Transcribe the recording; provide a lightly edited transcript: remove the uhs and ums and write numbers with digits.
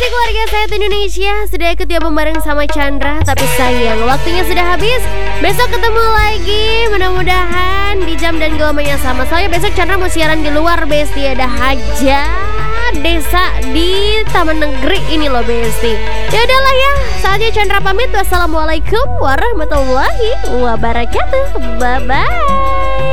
kasih keluarga Sehat Indonesia, sudah ikut ya bareng sama Chandra. Tapi sayang, waktunya sudah habis. Besok ketemu lagi, mudah-mudahan di jam dan gelombang yang sama. Soalnya besok Chandra mau siaran di luar, Besti. Ada hajat desa di Taman Negeri ini loh, Besti. Ya udahlah ya, saatnya Chandra pamit. Wassalamualaikum warahmatullahi wabarakatuh. Bye-bye.